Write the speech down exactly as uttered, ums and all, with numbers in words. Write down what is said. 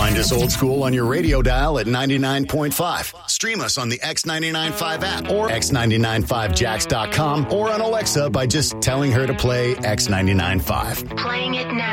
Find us old school on your radio dial at ninety-nine point five. Stream us on the X ninety-nine point five app or x ninety-nine five jacks dot com or on Alexa by just telling her to play X ninety-nine point five. Playing it now.